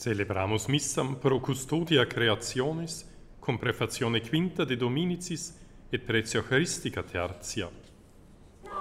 Celebramus missam pro custodia creationis, cum prefazione quinta de Dominicis et pretio Eucharistica tertia.